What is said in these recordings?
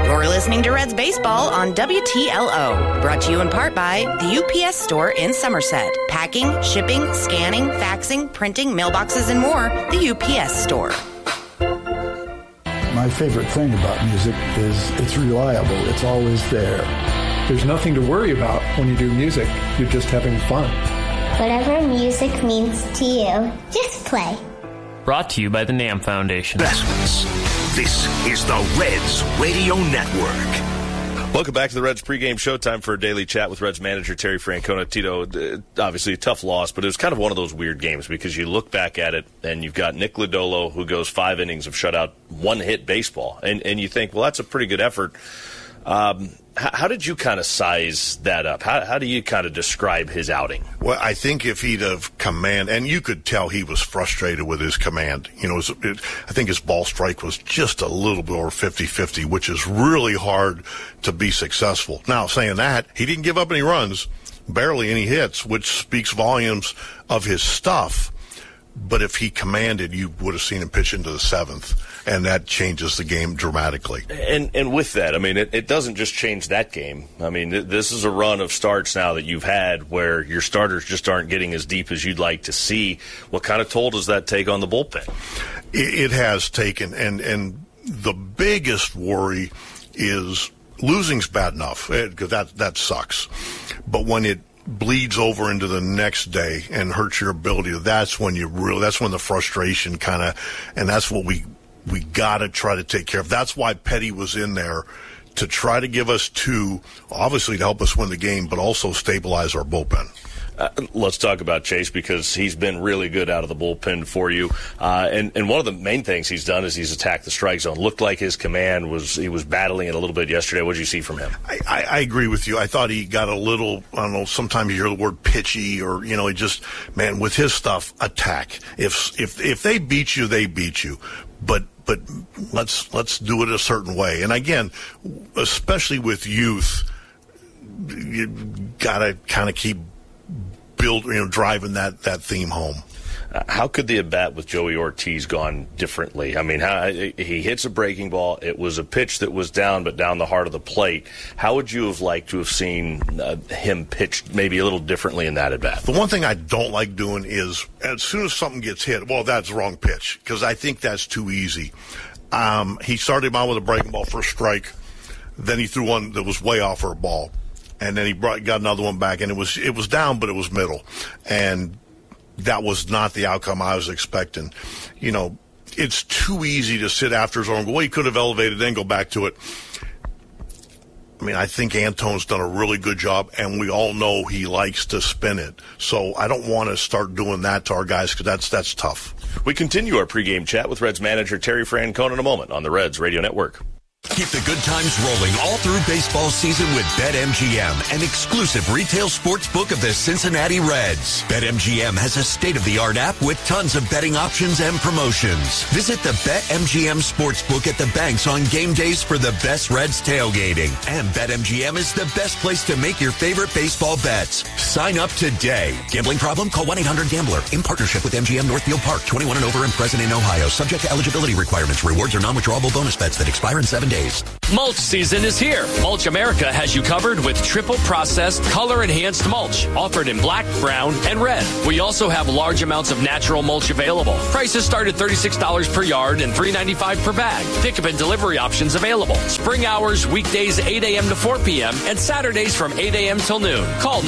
You're listening to Reds Baseball on WTLO. Brought to you in part by the UPS Store in Somerset. Packing, shipping, scanning, faxing, printing, mailboxes, and more. The UPS Store. My favorite thing about music is it's reliable. It's always there. There's nothing to worry about when you do music. You're just having fun. Whatever music means to you, just play. Brought to you by the NAM Foundation. This is the Reds Radio Network. Welcome back to the Reds pregame show. Time for a daily chat with Reds manager Terry Francona. Tito, obviously a tough loss, but it was kind of one of those weird games because you look back at it and you've got Nick Lodolo who goes 5 innings of shutout, 1-hit baseball. And you think, well, that's a pretty good effort. How did you kind of size that up? How do you kind of describe his outing? Well, I think if he'd have command, and you could tell he was frustrated with his command. You know, I think his ball strike was just a little bit over 50-50, which is really hard to be successful. Now, saying that, he didn't give up any runs, barely any hits, which speaks volumes of his stuff. But if he commanded, you would have seen him pitch into the 7th, and that changes the game dramatically. And with that, I mean, it doesn't just change that game. I mean, this is a run of starts now that you've had where your starters just aren't getting as deep as you'd like to see. What kind of toll does that take on the bullpen? It has taken, and the biggest worry is losing's bad enough, because that sucks. But when it bleeds over into the next day and hurts your ability, that's when that's when the frustration kind of, and that's what we got to try to take care of. That's why Petty was in there, to try to give us 2, obviously to help us win the game, but also stabilize our bullpen. Let's talk about Chase, because he's been really good out of the bullpen for you. And one of the main things he's done is he's attacked the strike zone. Looked like his command he was battling it a little bit yesterday. What did you see from him? I agree with you. I thought he got a little, I don't know, sometimes you hear the word pitchy, or, you know, he just, man, with his stuff, attack. If they beat you, they beat you. But let's do it a certain way. And again, especially with youth, you gotta kind of keep driving that theme home. How could the at-bat with Joey Ortiz gone differently? I mean, he hits a breaking ball. It was a pitch that was down, but down the heart of the plate. How would you have liked to have seen him pitched maybe a little differently in that at-bat? The one thing I don't like doing is, as soon as something gets hit, well, that's the wrong pitch, because I think that's too easy. He started him out with a breaking ball for a strike. Then he threw one that was way off for a ball. And then he got another one back, and it was down, but it was middle. And that was not the outcome I was expecting. You know, it's too easy to sit after his own and go, well, he could have elevated, then go back to it. I mean, I think Antone's done a really good job, and we all know he likes to spin it. So I don't want to start doing that to our guys, because that's tough. We continue our pregame chat with Reds manager Terry Francona in a moment on the Reds Radio Network. Keep the good times rolling all through baseball season with BetMGM, an exclusive retail sports book of the Cincinnati Reds. BetMGM has a state-of-the-art app with tons of betting options and promotions. Visit the BetMGM Sportsbook at the banks on game days for the best Reds tailgating. And BetMGM is the best place to make your favorite baseball bets. Sign up today. Gambling problem? Call 1-800-GAMBLER. In partnership with MGM Northfield Park. 21 and over and present in Ohio. Subject to eligibility requirements. Rewards are non-withdrawable bonus bets that expire in 7 days. Mulch season is here. Mulch America has you covered with triple processed, color-enhanced mulch offered in black, brown, and red. We also have large amounts of natural mulch available. Prices start at $36 per yard and $3.95 per bag. Pickup and delivery options available. Spring hours, weekdays 8 a.m. to 4 p.m. and Saturdays from 8 a.m. till noon. Call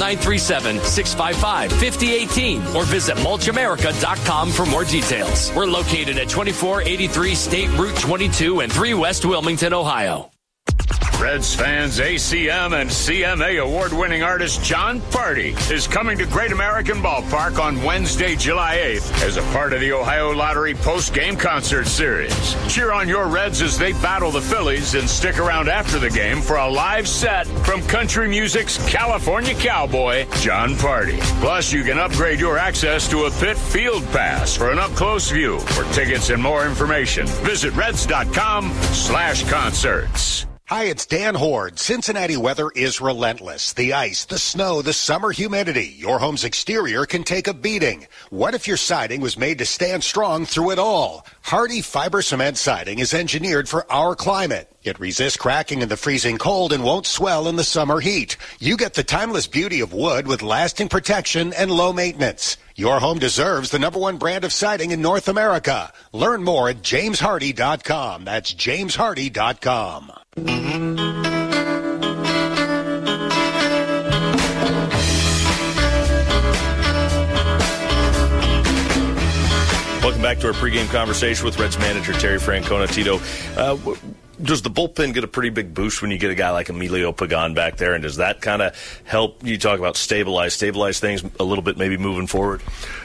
937-655-5018 or visit mulchamerica.com for more details. We're located at 2483 State Route 22 and 3 West Wilmington, Ohio. Reds fans, ACM and CMA award-winning artist Jon Pardi is coming to Great American Ballpark on Wednesday, July 8th as a part of the Ohio Lottery post-game concert series. Cheer on your Reds as they battle the Phillies and stick around after the game for a live set from country music's California cowboy, Jon Pardi. Plus, you can upgrade your access to a pit field pass for an up-close view. For tickets and more information, visit Reds.com/concerts. Hi, it's Dan Horde. Cincinnati weather is relentless. The ice, the snow, the summer humidity. Your home's exterior can take a beating. What if your siding was made to stand strong through it all? Hardy Fiber Cement Siding is engineered for our climate. It resists cracking in the freezing cold and won't swell in the summer heat. You get the timeless beauty of wood with lasting protection and low maintenance. Your home deserves the #1 brand of siding in North America. Learn more at jameshardy.com. That's jameshardy.com. Welcome back to our pregame conversation with Reds manager Terry Francona. Tito, does the bullpen get a pretty big boost when you get a guy like Emilio Pagan back there, and does that kind of help you talk about stabilize things a little bit maybe moving forward?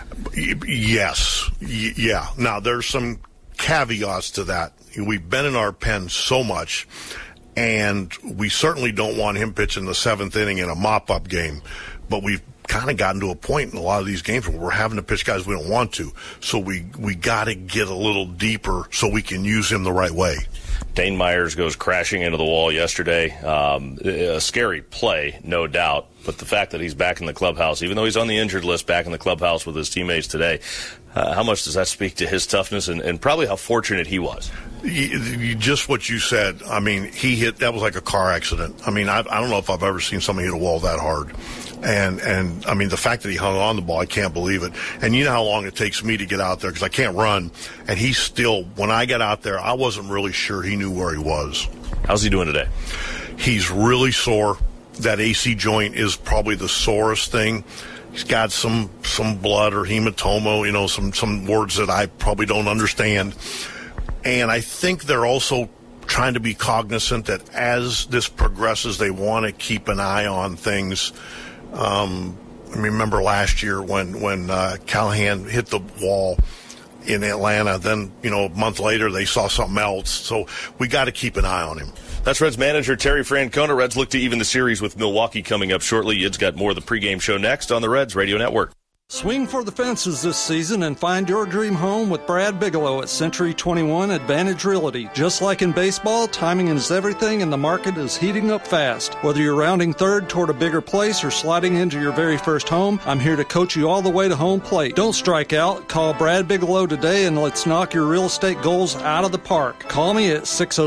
Yes. Yeah. Now, there's some caveats to that. We've been in our pen so much, and we certainly don't want him pitching the 7th inning in a mop-up game, but we've kind of gotten to a point in a lot of these games where we're having to pitch guys we don't want to. So we got to get a little deeper so we can use him the right way. Dane Myers goes crashing into the wall yesterday. A scary play, no doubt. But the fact that he's back in the clubhouse, even though he's on the injured list, back in the clubhouse with his teammates today, how much does that speak to his toughness and probably how fortunate he was? Just what you said. I mean, that was like a car accident. I mean, I don't know if I've ever seen somebody hit a wall that hard. And I mean, the fact that he hung on the ball, I can't believe it. And you know how long it takes me to get out there because I can't run. And he's still, when I got out there, I wasn't really sure he knew where he was. How's he doing today? He's really sore. That AC joint is probably the sorest thing. He's got some blood or hematoma, some words that I probably don't understand. And I think they're also trying to be cognizant that as this progresses, they want to keep an eye on things. I remember last year when Callahan hit the wall in Atlanta, then, a month later they saw something else. So we got to keep an eye on him. That's Reds manager Terry Francona. Reds look to even the series with Milwaukee coming up shortly. Yid's got more of the pregame show next on the Reds Radio Network. Swing for the fences this season and find your dream home with Brad Bigelow at Century 21 Advantage Realty. Just like in baseball, timing is everything and the market is heating up fast. Whether you're rounding third toward a bigger place or sliding into your very first home, I'm here to coach you all the way to home plate. Don't strike out. Call Brad Bigelow today and let's knock your real estate goals out of the park. Call me at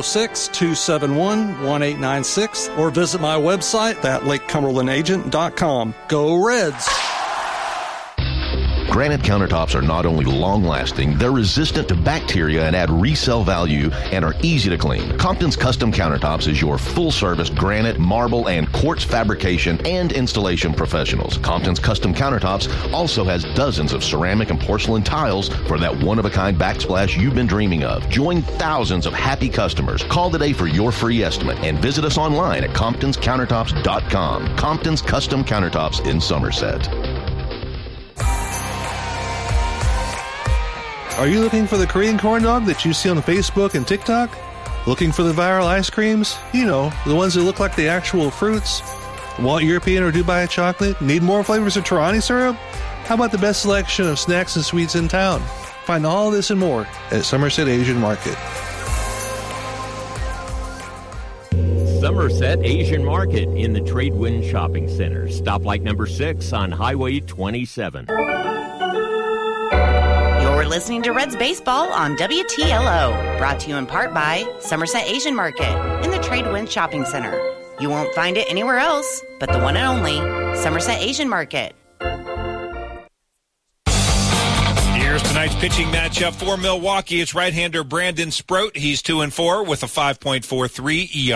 606-271-1896 or visit my website, thatLakeCumberlandAgent.com. Go Reds! Granite countertops are not only long-lasting, they're resistant to bacteria and add resale value and are easy to clean. Compton's Custom Countertops is your full-service granite, marble, and quartz fabrication and installation professionals. Compton's Custom Countertops also has dozens of ceramic and porcelain tiles for that one-of-a-kind backsplash you've been dreaming of. Join thousands of happy customers. Call today for your free estimate and visit us online at ComptonsCountertops.com. Compton's Custom Countertops in Somerset. Are you looking for the Korean corn dog that you see on Facebook and TikTok? Looking for the viral ice creams? The ones that look like the actual fruits? Want European or Dubai chocolate? Need more flavors of Torani syrup? How about the best selection of snacks and sweets in town? Find all this and more at Somerset Asian Market. Somerset Asian Market in the Tradewind Shopping Center. Stoplight number 6 on Highway 27. You're listening to Reds Baseball on WTLO, brought to you in part by Somerset Asian Market in the Tradewind Shopping Center. You won't find it anywhere else but the one and only Somerset Asian Market. Here's tonight's pitching matchup for Milwaukee. It's right-hander Brandon Sproat. He's 2-4 with a 5.43 ERA.